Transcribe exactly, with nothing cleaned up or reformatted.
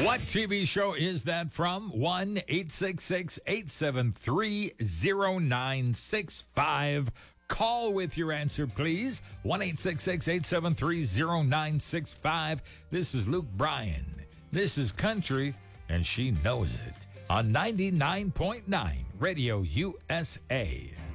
What T V show is that from? one eight six six, eight seven three, zero nine six five. Call with your answer, please. one eight six six, eight seven three, zero nine six five. This is Luke Bryan. This is Country, and she knows it. On ninety-nine point nine Radio U S A.